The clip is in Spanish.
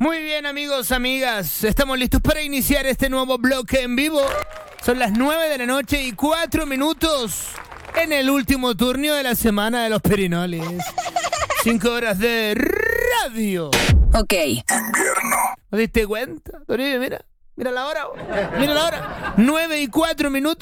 Muy bien, amigos, amigas. Estamos listos para iniciar este nuevo bloque en vivo. Son las 9 de la noche y 4 minutos en el último turno de la semana de los Perinoles. 5 horas de radio. Ok. Invierno. ¿No te diste cuenta? Toribio, mira la hora. Mira la hora. 9 y 4 minutos.